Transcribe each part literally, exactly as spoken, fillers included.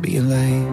being late.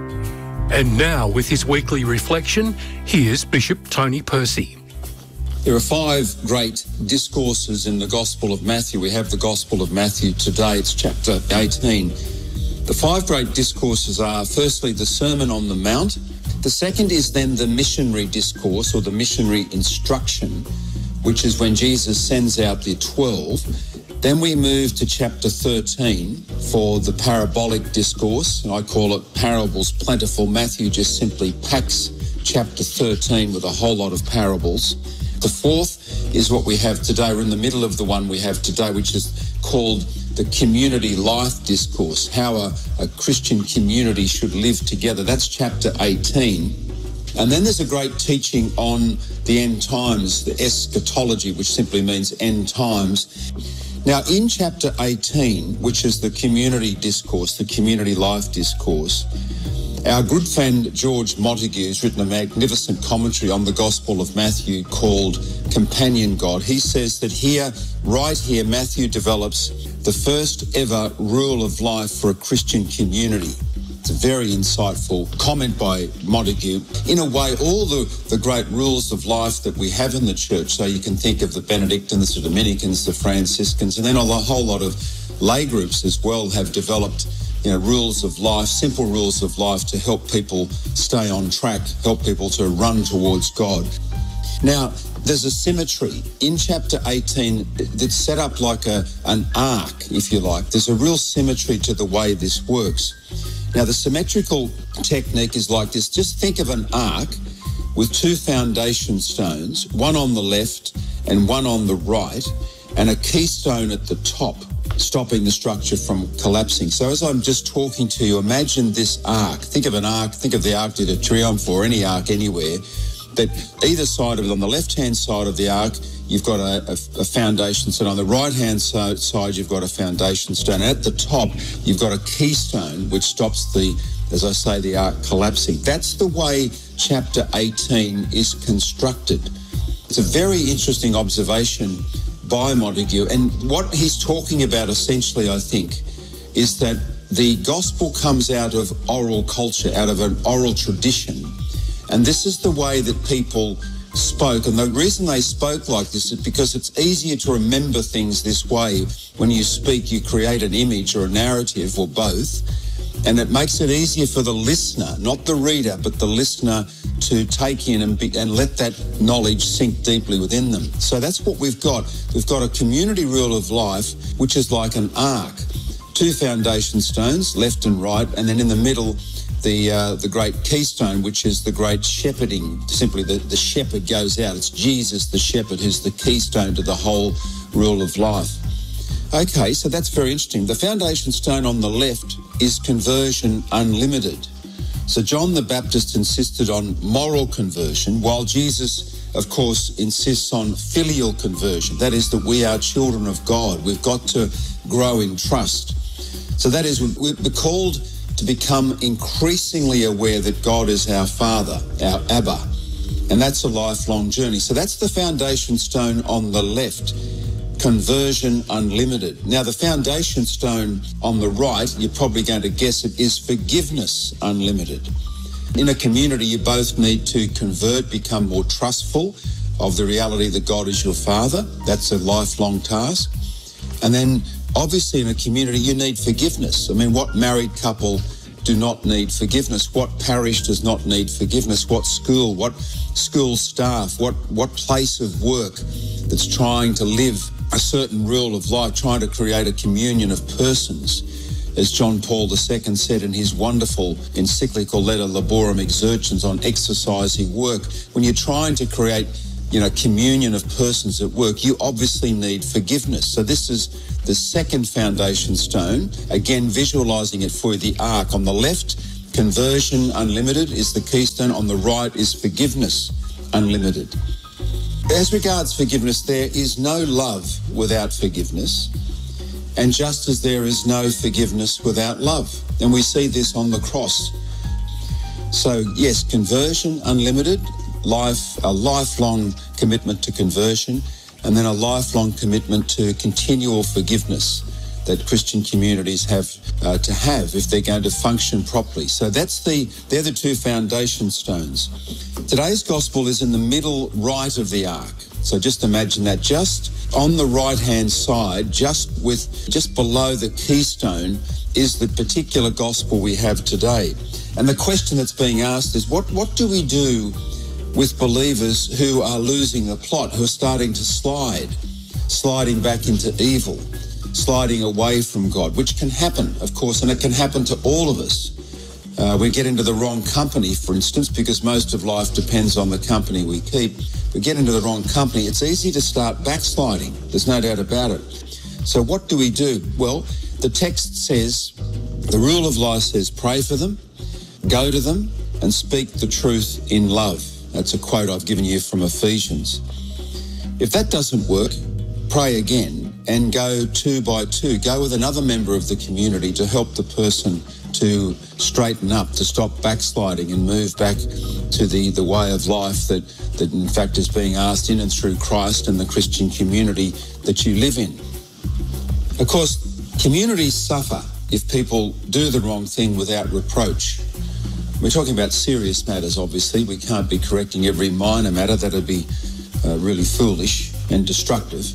And now, with his weekly reflection, here's Bishop Tony Percy. There are five great discourses in the Gospel of Matthew. We have the Gospel of Matthew today. It's chapter eighteen. The five great discourses are, firstly, the Sermon on the Mount. The second is then the missionary discourse, or the missionary instruction, which is when Jesus sends out the twelve. Then we move to chapter thirteen for the parabolic discourse, and I call it Parables Plentiful. Matthew just simply packs chapter thirteen with a whole lot of parables. The fourth is what we have today. We're in the middle of the one we have today, which is called the community life discourse, how a, a Christian community should live together. That's chapter eighteen. And then there's a great teaching on the end times, the eschatology, which simply means end times. Now, in chapter eighteen, which is the community discourse, the community life discourse, our good friend George Montague has written a magnificent commentary on the Gospel of Matthew called Companion God. He says that here, right here, Matthew develops the first ever rule of life for a Christian community. It's a very insightful comment by Montague. In a way, all the, the great rules of life that we have in the church, so you can think of the Benedictines, the Dominicans, the Franciscans, and then a whole lot of lay groups as well have developed, you know, rules of life, simple rules of life to help people stay on track, help people to run towards God. Now, there's a symmetry. In chapter eighteen, it's set up like a, an arc, if you like. There's a real symmetry to the way this works. Now, the symmetrical technique is like this. Just think of an arc with two foundation stones, one on the left and one on the right, and a keystone at the top, stopping the structure from collapsing. So as I'm just talking to you, imagine this arc. Think of an arc, think of the Arc de Triomphe or any arc anywhere, that either side of it, on the left-hand side of the arc, you've got a, a, a foundation stone. On the right-hand side, side, you've got a foundation stone. And at the top, you've got a keystone which stops the, as I say, the arc collapsing. That's the way chapter eighteen is constructed. It's a very interesting observation by Montague. And what he's talking about essentially, I think, is that the gospel comes out of oral culture, out of an oral tradition. And this is the way that people spoke. And the reason they spoke like this is because it's easier to remember things this way. When you speak, you create an image or a narrative or both. And it makes it easier for the listener, not the reader, but the listener to take in and, be, and let that knowledge sink deeply within them. So that's what we've got. We've got a community rule of life, which is like an arc. Two foundation stones, left and right, and then in the middle, the uh, the great keystone, which is the great shepherding. Simply the, the shepherd goes out. It's Jesus, the shepherd, who's the keystone to the whole rule of life. Okay, so that's very interesting. The foundation stone on the left is conversion unlimited. So John the Baptist insisted on moral conversion, while Jesus, of course, insists on filial conversion. That is that we are children of God. We've got to grow in trust. So that is, we're called to become increasingly aware that God is our Father, our Abba. And that's a lifelong journey. So that's the foundation stone on the left, conversion unlimited. Now, the foundation stone on the right, you're probably going to guess it, is forgiveness unlimited. In a community, you both need to convert, become more trustful of the reality that God is your Father. That's a lifelong task. And then obviously in a community, you need forgiveness. I mean, what married couple do not need forgiveness? What parish does not need forgiveness? What school, what school staff, what, what place of work that's trying to live a certain rule of life, trying to create a communion of persons, as John Paul the Second said in his wonderful encyclical letter Laborum Exercens on exercising work. When you're trying to create, you know, communion of persons at work, you obviously need forgiveness. So this is the second foundation stone, again visualizing it for the arc. On the left, conversion unlimited is the keystone. On the right is forgiveness unlimited. As regards forgiveness, there is no love without forgiveness, and just as there is no forgiveness without love. And we see this on the cross. So yes, conversion unlimited, life, a lifelong commitment to conversion, and then a lifelong commitment to continual forgiveness. that Christian communities have uh, to have if they're going to function properly. So that's the they're the two foundation stones. Today's gospel is in the middle right of the ark. So just imagine that, just on the right-hand side, just with just below the keystone, is the particular gospel we have today. And the question that's being asked is, what, what do we do with believers who are losing the plot, who are starting to slide, sliding back into evil, sliding away from God, which can happen, of course, and it can happen to all of us. Uh, we get into the wrong company, for instance, because most of life depends on the company we keep. We get into the wrong company, it's easy to start backsliding. There's no doubt about it. So what do we do? Well, the text says, the rule of life says, pray for them, go to them, and speak the truth in love. That's a quote I've given you from Ephesians. If that doesn't work, pray again and go two by two. Go with another member of the community to help the person to straighten up, to stop backsliding and move back to the, the way of life that, that in fact is being asked in and through Christ and the Christian community that you live in. Of course, communities suffer if people do the wrong thing without reproach. We're talking about serious matters, obviously. We can't be correcting every minor matter. That would be uh, really foolish and destructive.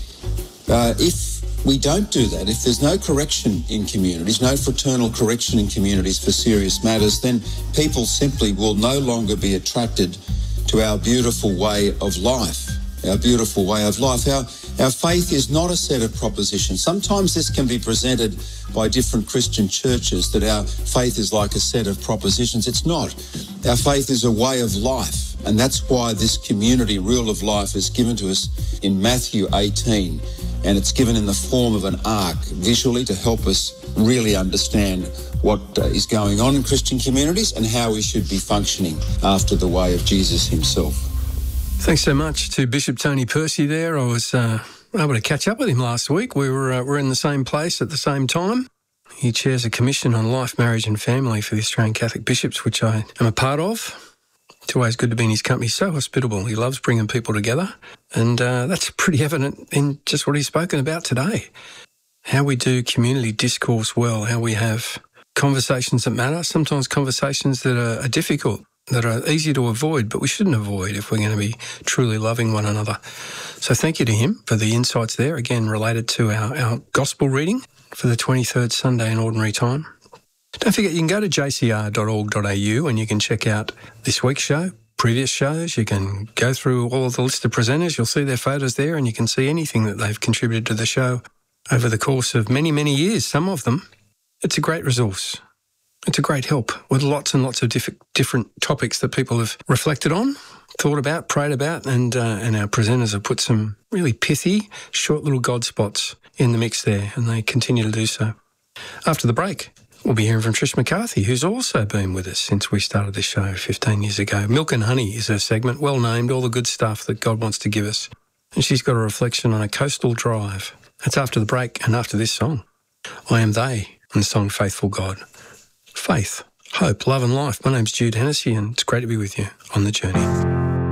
Uh, if we don't do that, if there's no correction in communities, no fraternal correction in communities for serious matters, then people simply will no longer be attracted to our beautiful way of life, our beautiful way of life. Our, our faith is not a set of propositions. Sometimes this can be presented by different Christian churches, that our faith is like a set of propositions. It's not. Our faith is a way of life, and that's why this community rule of life is given to us in Matthew eighteen. And it's given in the form of an ark, visually, to help us really understand what uh, is going on in Christian communities and how we should be functioning after the way of Jesus himself. Thanks so much to Bishop Tony Percy there. I was uh, able to catch up with him last week. We were, uh, were in the same place at the same time. He chairs a commission on life, marriage and family for the Australian Catholic Bishops, which I am a part of. It's always good to be in his company. He's so hospitable. He loves bringing people together. And uh, that's pretty evident in just what he's spoken about today. How we do community discourse well, how we have conversations that matter, sometimes conversations that are, are difficult, that are easy to avoid, but we shouldn't avoid if we're going to be truly loving one another. So thank you to him for the insights there, again, related to our, our gospel reading for the twenty-third Sunday in Ordinary Time. Don't forget, you can go to j c r dot org dot a u and you can check out this week's show, previous shows. You can go through all of the list of presenters. You'll see their photos there, and you can see anything that they've contributed to the show over the course of many, many years, some of them. It's a great resource. It's a great help with lots and lots of diff- different topics that people have reflected on, thought about, prayed about, and uh, and our presenters have put some really pithy, short little God spots in the mix there, and they continue to do so. After the break, we'll be hearing from Trish McCarthy, who's also been with us since we started this show fifteen years ago. Milk and Honey is her segment, well named, all the good stuff that God wants to give us. And she's got a reflection on a coastal drive. That's after the break and after this song. I Am They, and the song Faithful God. Faith, hope, love and life. My name's Jude Hennessy, and it's great to be with you on the journey.